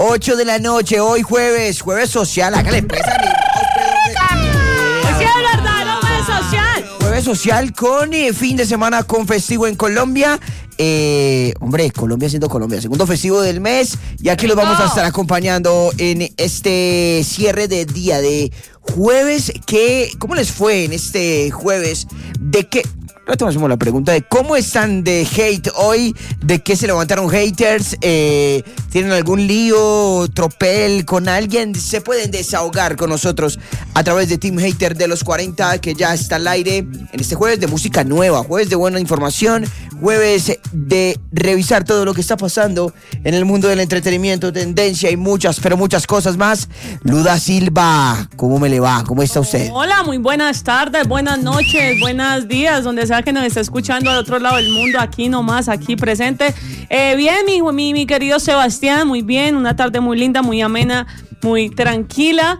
8 de la noche, hoy jueves social, hágale pues. Jueves social con fin de semana con festivo en Colombia. Colombia siendo Colombia, segundo festivo del mes. Y aquí los vamos a estar acompañando en este cierre de día de jueves. ¿Cómo les fue en este jueves? ¿De qué? Ahorita hacemos la pregunta de cómo están de hate hoy, de qué se levantaron haters, tienen algún lío, tropel con alguien, se pueden desahogar con nosotros a través de Team Hater de los 40, que ya está al aire en este jueves de música nueva, jueves de buena información, jueves de revisar todo lo que está pasando en el mundo del entretenimiento, tendencia y muchas, pero muchas cosas más. Luda Silva, ¿cómo me le va? ¿Cómo está usted? Hola, muy buenas tardes, buenas noches, buenos días, donde sea que nos está escuchando al otro lado del mundo, aquí nomás, aquí presente. Bien, mi querido Sebastián, muy bien, una tarde muy linda, muy amena, muy tranquila.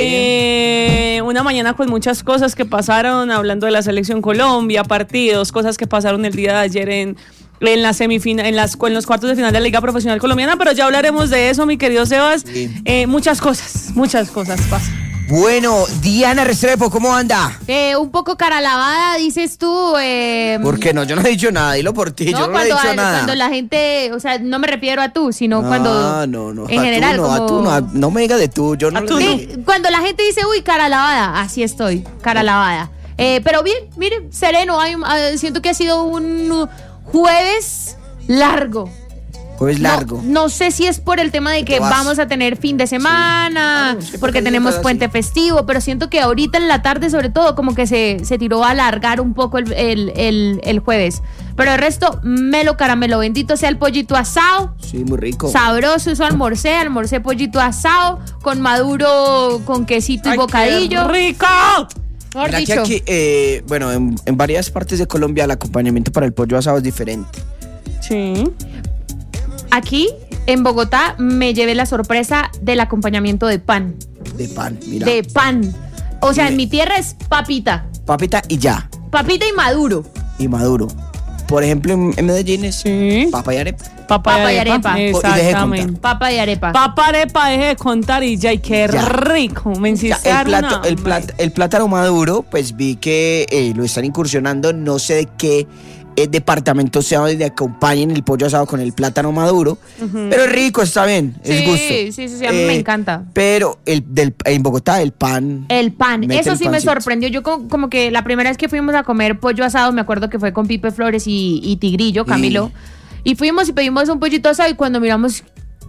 Sí. Una mañana con muchas cosas que pasaron, hablando de la selección Colombia, partidos, cosas que pasaron el día de ayer en la semifinal, en los cuartos de final de la Liga Profesional Colombiana, pero ya hablaremos de eso, mi querido Sebas. Sí. Muchas cosas pasan. Bueno, Diana Restrepo, ¿cómo anda? Un poco cara lavada, dices tú. ¿Por qué no? Yo no he dicho nada, dilo por ti, yo no he dicho nada. Cuando la gente, o sea, no me refiero a tú, sino cuando... No, en general, no me diga de tú, yo no... Cuando la gente dice, uy, cara lavada, así estoy, cara lavada. Pero bien, mire, sereno, siento que ha sido un jueves largo. Jueves largo. No sé si es por el tema de que vamos a tener fin de semana, sí. Porque tenemos puente festivo, pero siento que ahorita en la tarde, sobre todo, como que se tiró a alargar un poco el jueves. Pero el resto, melo caramelo, bendito sea el pollito asado. Sí, muy rico. Sabroso, eso almorcé pollito asado con maduro, con quesito y bocadillo. ¡Qué rico! Mira que aquí, en varias partes de Colombia el acompañamiento para el pollo asado es diferente. Sí. Aquí, en Bogotá, me llevé la sorpresa del acompañamiento de pan. De pan, mira. De pan. O sea, en mi tierra es papita. Papita y ya. Papita y maduro. Y maduro. Por ejemplo, en Medellín es papa y arepa. Papa y arepa. Exactamente. Papa y arepa. Papa arepa, deje de contar y ya, y qué rico. Me insistaron. El plátano maduro, pues vi que lo están incursionando, no sé de qué departamento sea donde acompañen el pollo asado con el plátano maduro, pero es rico, está bien, es gusto. Sí, a mí me encanta. Pero en Bogotá el pan, eso sí me sorprendió. Yo como que la primera vez que fuimos a comer pollo asado, me acuerdo que fue con Pipe Flores y Tigrillo, Camilo, y fuimos y pedimos un pollito asado y cuando miramos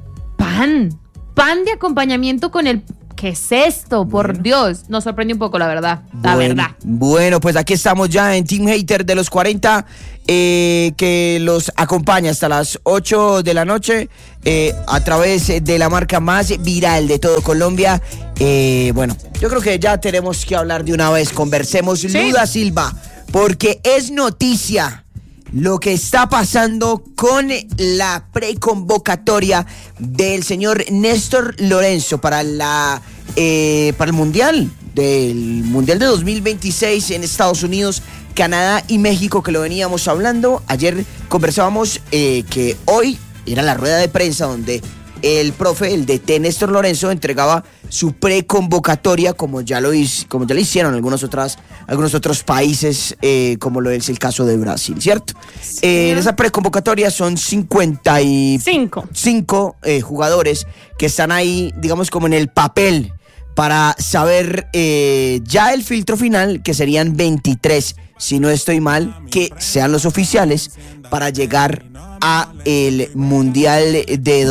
pan de acompañamiento con el... ¿Qué es esto? Por Dios. Nos sorprendió un poco, la verdad. Bueno, pues aquí estamos ya en Team Hater de los 40, que los acompaña hasta las 8 de la noche a través de la marca más viral de todo Colombia. Yo creo que ya tenemos que hablar de una vez. Conversemos, sí. Luda Silva, porque es noticia lo que está pasando con la preconvocatoria del señor Néstor Lorenzo para el Mundial de 2026 en Estados Unidos, Canadá y México, que lo veníamos hablando. Ayer conversábamos que hoy era la rueda de prensa donde el profe, el DT Néstor Lorenzo, entregaba su preconvocatoria, como ya lo hicieron algunos otros países, como lo es el caso de Brasil, ¿cierto? Sí. En esa preconvocatoria son 55 jugadores que están ahí, digamos, como en el papel para saber ya el filtro final, que serían 23, si no estoy mal, que sean los oficiales para llegar a el Mundial de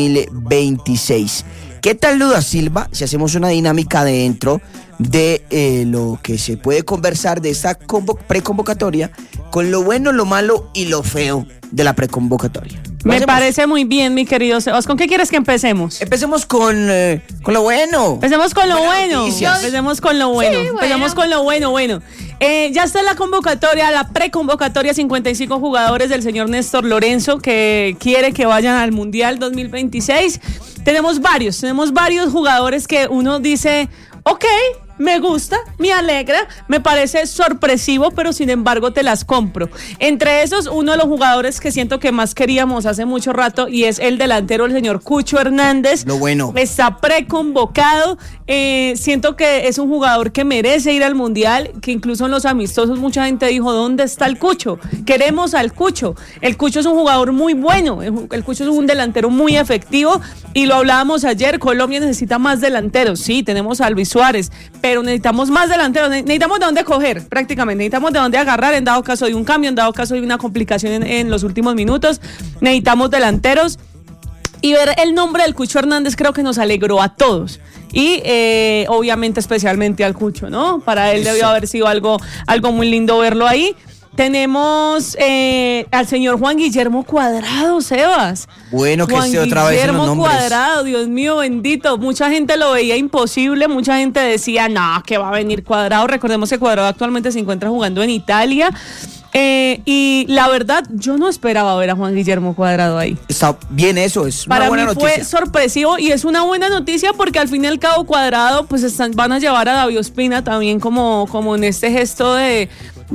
2026. ¿Qué tal, Luda Silva, si hacemos una dinámica dentro de lo que se puede conversar de esta preconvocatoria, con lo bueno, lo malo y lo feo de la preconvocatoria? Me parece muy bien, mi querido Sebas. ¿Con qué quieres que empecemos? Empecemos con lo bueno. Empecemos con lo bueno. Empecemos con lo bueno. Sí, empecemos con lo bueno. Ya está la convocatoria, la preconvocatoria, 55 jugadores del señor Néstor Lorenzo, que quiere que vayan al Mundial 2026. Tenemos varios jugadores que uno dice, ok, me gusta, me alegra, me parece sorpresivo, pero sin embargo te las compro. Entre esos, uno de los jugadores que siento que más queríamos hace mucho rato y es el delantero, el señor Cucho Hernández. Lo bueno. Está preconvocado. Siento que es un jugador que merece ir al Mundial, que incluso en los amistosos mucha gente dijo, ¿dónde está el Cucho? Queremos al Cucho. El Cucho es un jugador muy bueno, el Cucho es un delantero muy efectivo y lo hablábamos ayer, Colombia necesita más delanteros. Sí, tenemos a Luis Suárez, pero necesitamos más delanteros, necesitamos de dónde coger prácticamente, necesitamos de dónde agarrar en dado caso de un cambio, en dado caso de una complicación en los últimos minutos, necesitamos delanteros. Y ver el nombre del Cucho Hernández creo que nos alegró a todos. Y obviamente especialmente al Cucho, ¿no? Para él debió haber sido algo muy lindo verlo ahí. Tenemos al señor Juan Guillermo Cuadrado, Sebas. Bueno, que esté otra vez en los nombres. Juan Guillermo Cuadrado, Dios mío, bendito. Mucha gente lo veía imposible, mucha gente decía, no, que va a venir Cuadrado. Recordemos que Cuadrado actualmente se encuentra jugando en Italia. Y la verdad, yo no esperaba ver a Juan Guillermo Cuadrado ahí. Está bien eso, es una buena noticia. Para mí fue sorpresivo y es una buena noticia porque al fin y al cabo Cuadrado pues van a llevar a David Ospina también como en este gesto de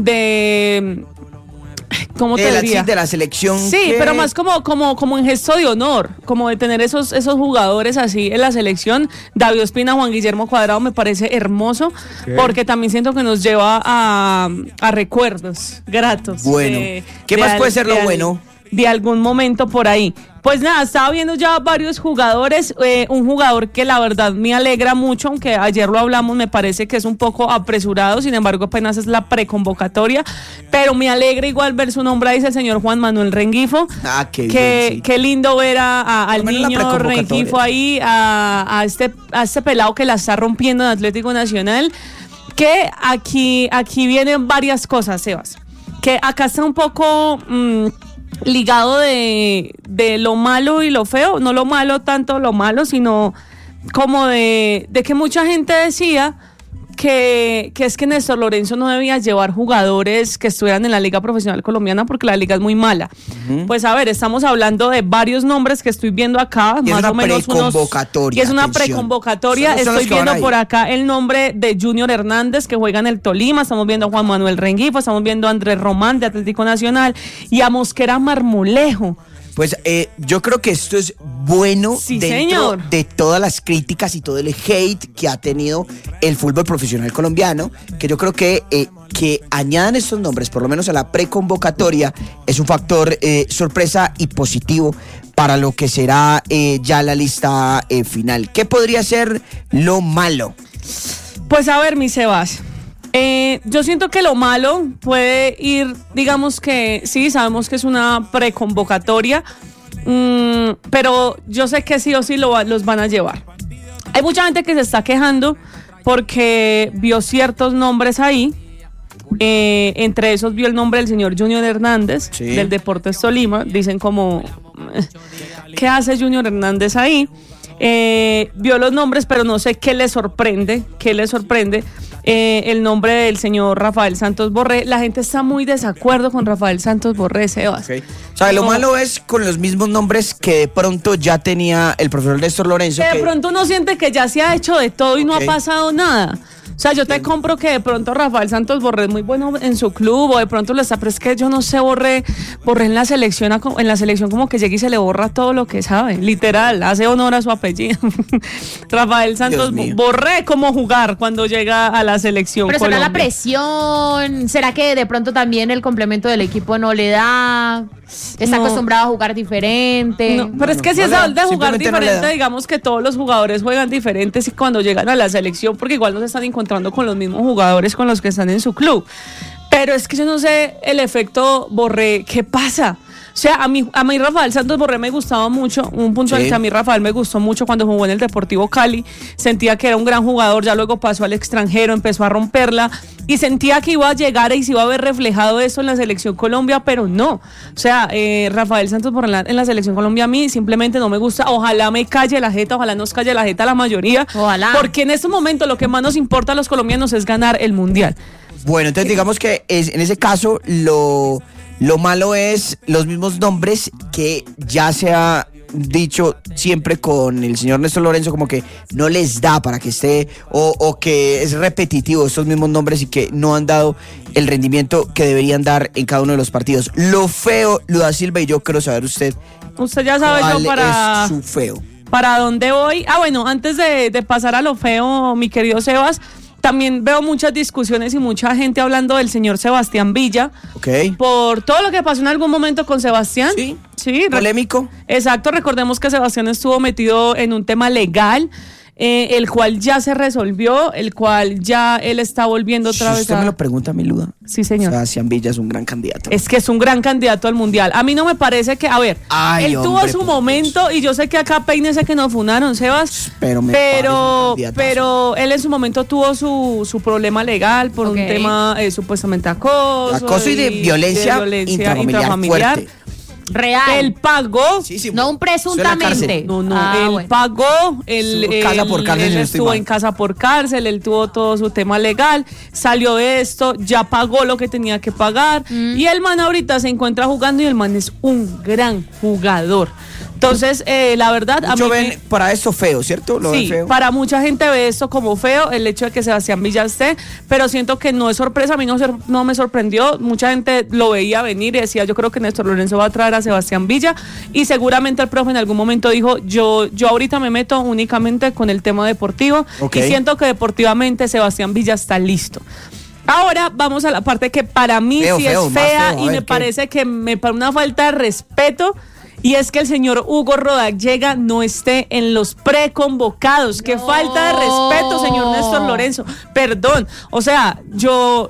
¿cómo te diría? De la selección. Sí, pero más como en gesto de honor, como de tener esos jugadores así en la selección. David Ospina, Juan Guillermo Cuadrado me parece hermoso, porque también siento que nos lleva a recuerdos gratos. Bueno, ¿qué más puede ser lo bueno? De algún momento por ahí. Pues nada, estaba viendo ya varios jugadores, un jugador que la verdad me alegra mucho, aunque ayer lo hablamos, me parece que es un poco apresurado, sin embargo apenas es la preconvocatoria, pero me alegra igual ver su nombre, dice el señor Juan Manuel Rengifo. Ah, qué bien, sí. Qué lindo ver al niño Rengifo ahí, a este pelado que la está rompiendo en Atlético Nacional, que aquí vienen varias cosas, Sebas, que acá está un poco ligado de lo malo y lo feo, no lo malo tanto lo malo, sino como de que mucha gente decía que es que Néstor Lorenzo no debía llevar jugadores que estuvieran en la Liga Profesional Colombiana porque la liga es muy mala. Uh-huh. Pues a ver, estamos hablando de varios nombres que estoy viendo acá, y más o menos preconvocatoria, y es una preconvocatoria. Estoy viendo por acá el nombre de Junior Hernández, que juega en el Tolima, estamos viendo a Juan Manuel Rengifo, estamos viendo a Andrés Román de Atlético Nacional y a Mosquera Marmolejo. Pues yo creo que esto es bueno, sí, dentro señor, de todas las críticas y todo el hate que ha tenido el fútbol profesional colombiano, que yo creo que añadan estos nombres, por lo menos a la preconvocatoria, es un factor sorpresa y positivo para lo que será ya la lista final. ¿Qué podría ser lo malo? Pues a ver, mi Sebas, yo siento que lo malo puede ir, digamos que sí, sabemos que es una preconvocatoria, pero yo sé que sí o sí los van a llevar. Hay mucha gente que se está quejando porque vio ciertos nombres ahí, entre esos vio el nombre del señor Junior Hernández, sí, del Deportes Tolima. Dicen como, ¿qué hace Junior Hernández ahí? Vio los nombres, pero no sé qué le sorprende. El nombre del señor Rafael Santos Borré. La gente está muy desacuerdo con Rafael Santos Borré, Sebas. Okay. O sea, lo malo es con los mismos nombres que de pronto ya tenía el profesor Néstor Lorenzo. Que de pronto uno siente que ya se ha hecho de todo y no ha pasado nada. O sea, yo te compro que de pronto Rafael Santos Borré es muy bueno en su club, o de pronto lo está, pero es que yo no sé, Borré en la selección como que llega y se le borra todo lo que sabe, literal, hace honor a su apellido. Rafael Santos Borré, cómo jugar cuando llega a la selección. Pero Colombia. ¿será la presión? ¿Será que de pronto también el complemento del equipo no le da? ¿Está acostumbrado a jugar diferente? No, pero es que si es de jugar diferente, digamos que todos los jugadores juegan diferentes y cuando llegan a la selección, porque igual no se están encontrando con los mismos jugadores con los que están en su club. Pero es que yo no sé el efecto Borré, ¿qué pasa? O sea, a mí Rafael Santos Borré me gustaba mucho, un punto en el que a mí Rafael me gustó mucho cuando jugó en el Deportivo Cali, sentía que era un gran jugador, ya luego pasó al extranjero, empezó a romperla y sentía que iba a llegar y se iba a ver reflejado eso en la Selección Colombia, pero no. O sea, Rafael Santos Borré en la Selección Colombia a mí simplemente no me gusta, ojalá me calle la jeta, ojalá nos calle la jeta la mayoría, ojalá, porque en este momento lo que más nos importa a los colombianos es ganar el Mundial. Bueno, entonces digamos que en ese caso lo malo es los mismos nombres que ya se ha dicho siempre con el señor Néstor Lorenzo como que no les da para que esté o que es repetitivo estos mismos nombres y que no han dado el rendimiento que deberían dar en cada uno de los partidos. Lo feo, lo da Silva, y yo quiero saber usted ya sabe yo es su feo. ¿Para dónde voy? Bueno, antes de pasar a lo feo, mi querido Sebas, también veo muchas discusiones y mucha gente hablando del señor Sebastián Villa. Ok. Por todo lo que pasó en algún momento con Sebastián. Sí. Polémico. Exacto, recordemos que Sebastián estuvo metido en un tema legal, el cual ya se resolvió, el cual ya él está volviendo otra vez usted me lo pregunta, Miluda. Sí, señor. Sebastián Villa es un gran candidato. Es que es un gran candidato al Mundial. A mí no me parece que, él tuvo su momento, y yo sé que acá peínese que nos funaron, Sebas, pero él en su momento tuvo su problema legal por un tema supuestamente acoso y de violencia intrafamiliar fuerte. Real. Él pagó, no un presuntamente. Él pagó, él estuvo en casa por cárcel, él tuvo todo su tema legal, salió de esto, ya pagó lo que tenía que pagar, y el man ahorita se encuentra jugando, y el man es un gran jugador. Entonces, la verdad, a mí para esto feo, ¿cierto? Sí, feo. Para mucha gente ve esto como feo, el hecho de que Sebastián Villa esté, pero siento que no es sorpresa. A mí no me sorprendió. Mucha gente lo veía venir y decía, yo creo que Néstor Lorenzo va a traer a Sebastián Villa, y seguramente el profe en algún momento dijo, yo ahorita me meto únicamente con el tema deportivo, y siento que deportivamente Sebastián Villa está listo. Ahora vamos a la parte que para mí sí es fea, y me parece que me parece una falta de respeto. Y es que el señor Hugo Rodallega no esté en los preconvocados. ¡Qué falta de respeto, señor Néstor Lorenzo! Perdón, o sea, yo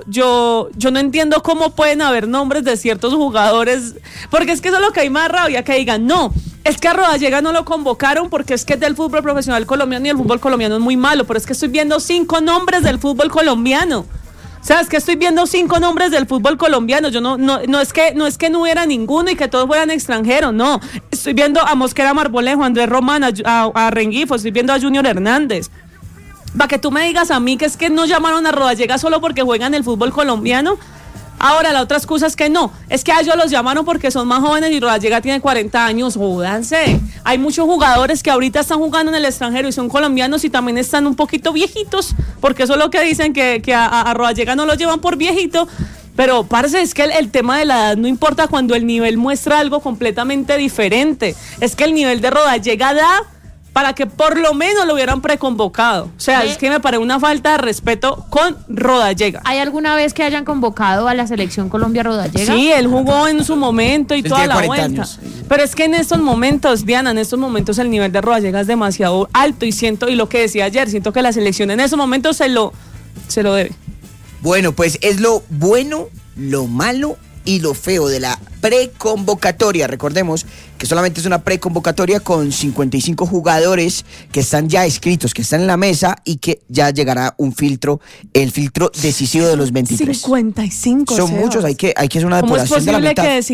no entiendo cómo pueden haber nombres de ciertos jugadores, porque es que eso es lo que hay más rabia, que digan, no, es que a Rodallega no lo convocaron porque es que es del fútbol profesional colombiano y el fútbol colombiano es muy malo, pero es que estoy viendo 5 nombres del fútbol colombiano. O sea, es que estoy viendo 5 nombres del fútbol colombiano. Yo no es que no hubiera ninguno y que todos fueran extranjeros, no. Estoy viendo a Mosquera Marmolejo, a Andrés Román, a Rengifo, estoy viendo a Junior Hernández. Para que tú me digas a mí que es que no llamaron a Rodallega solo porque juegan el fútbol colombiano. Ahora, la otra excusa es que no, es que a ellos los llamaron porque son más jóvenes y Rodallega tiene 40 años, jódanse. Hay muchos jugadores que ahorita están jugando en el extranjero y son colombianos y también están un poquito viejitos, porque eso es lo que dicen, que a Rodallega no lo llevan por viejito. Pero, parce, es que el tema de la edad no importa cuando el nivel muestra algo completamente diferente. Es que el nivel de Rodallega da para que por lo menos lo hubieran preconvocado. O sea, es que me parece una falta de respeto con Rodallega. ¿Hay alguna vez que hayan convocado a la selección Colombia Rodallega? Sí, él jugó en su momento y toda la vuelta. Años. Pero es que en estos momentos, Diana, el nivel de Rodallega es demasiado alto, y lo que decía ayer, siento que la selección en esos momentos se lo debe. Bueno, pues es lo bueno, lo malo y lo feo de la preconvocatoria. Recordemos que solamente es una preconvocatoria con 55 jugadores que están ya inscritos, que están en la mesa, y que ya llegará un filtro, el filtro decisivo de los 23. 55. Son muchos, hay que hacer una depuración de la mitad. ¿Cómo es posible que de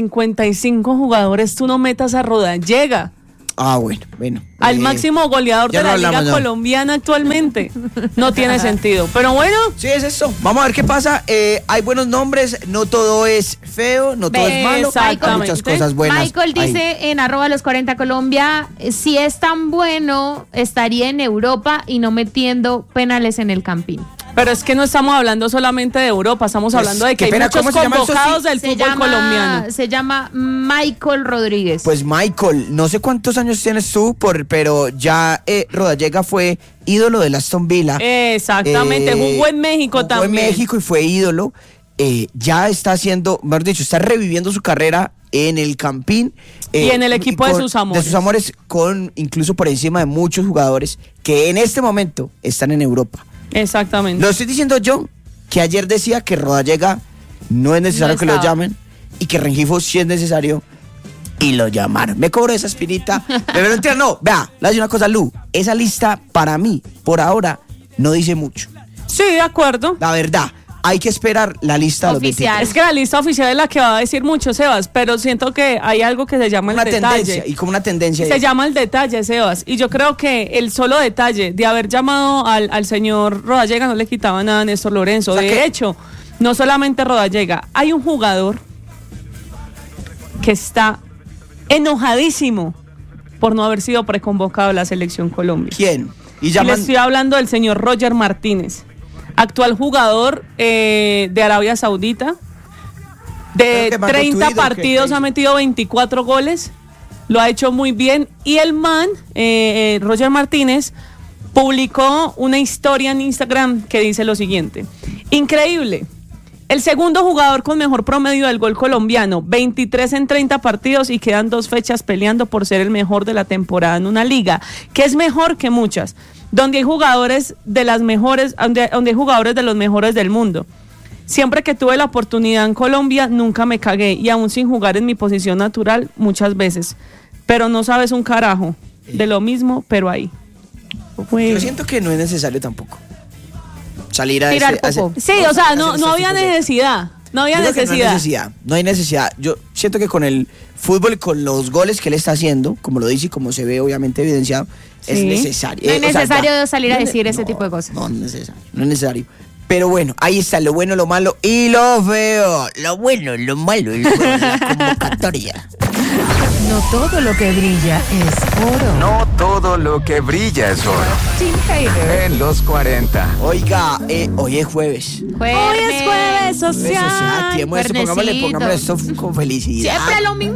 55 jugadores tú no metas a Rodallega? Bueno. Al máximo goleador de la liga colombiana actualmente. No tiene sentido. Pero bueno. Sí, es eso. Vamos a ver qué pasa. Hay buenos nombres. No todo es feo, no todo es malo. Hay muchas cosas buenas. Michael dice en @los40 Colombia, si es tan bueno, estaría en Europa y no metiendo penales en el Campín. Pero es que no estamos hablando solamente de Europa, estamos hablando de que hay muchos convocados del fútbol colombiano. Se llama Michael Rodríguez. Pues Michael, no sé cuántos años tienes tú, pero ya Rodallega fue ídolo de Aston Villa. Exactamente, jugó en México también. Jugó en México y fue ídolo. Ya está haciendo, mejor dicho, está reviviendo su carrera en el Campín. Y en el equipo de sus amores. De sus amores, incluso por encima de muchos jugadores que en este momento están en Europa. Exactamente. Lo estoy diciendo yo, que ayer decía que Rodallega no es necesario que lo llamen, y que Rengifo sí es necesario, y lo llamaron. Me cobro esa espinita. Pero no, vea, le digo una cosa, Lu, esa lista para mí, por ahora, no dice mucho. Sí, de acuerdo. La verdad, hay que esperar la lista oficial. Es que la lista oficial es la que va a decir mucho, Sebas, pero siento que hay algo que se llama el detalle. Y como una tendencia. Se llama el detalle, Sebas. Y yo creo que el solo detalle de haber llamado al señor Rodallega no le quitaba nada a Néstor Lorenzo. De hecho, no solamente Rodallega, hay un jugador que está enojadísimo por no haber sido preconvocado a la selección Colombia. ¿Quién? Y le estoy hablando del señor Roger Martínez, actual jugador de Arabia Saudita. De 30 partidos ha metido 24 goles, lo ha hecho muy bien. Y el man, Roger Martínez, publicó una historia en Instagram que dice lo siguiente: increíble, el segundo jugador con mejor promedio del gol colombiano, 23 en 30 partidos y quedan 2 fechas peleando por ser el mejor de la temporada en una liga que es mejor que muchas, donde hay jugadores de las mejores, donde hay jugadores de los mejores del mundo. Siempre que tuve la oportunidad en Colombia, nunca me cagué, y aún sin jugar en mi posición natural muchas veces. Pero no sabes un carajo de lo mismo, pero ahí. Yo siento que no es necesario tampoco salir a sí, o sea, no había necesidad. No había necesidad. No hay necesidad. Yo siento que con el fútbol y con los goles que él está haciendo, como lo dice y como se ve obviamente evidenciado, sí, es necesario. No es necesario salir a decir ese tipo de cosas. No es necesario. Pero bueno, ahí está lo bueno, lo malo y lo feo. Lo bueno, lo malo y lo feo de la convocatoria. No todo lo que brilla es oro. No todo lo que brilla es oro. Team Hater. En los 40. Oiga, hoy es jueves. Hoy es jueves social. Pongámosle esto con felicidad. Siempre lo mismo.